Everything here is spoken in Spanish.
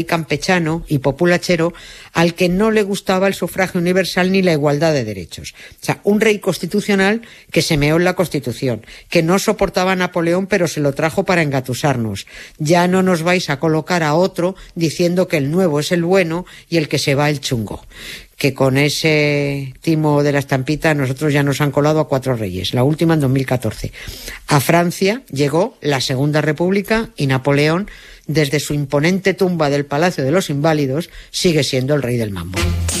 campechano y populachero al que no le gustaba el sufragio universal ni la igualdad de derechos. O sea, un rey constitucional que se meó en la Constitución, que no soportaba a Napoleón pero se lo trajo para engatusarnos. Ya no nos vais a colocar a otro diciendo que el nuevo es el bueno y el que se va el chungo. Que con ese timo de la estampita nosotros ya nos han colado a 4 reyes, la última en 2014. A Francia llegó la Segunda República y Napoleón, desde su imponente tumba del Palacio de los Inválidos, sigue siendo el rey del mambo.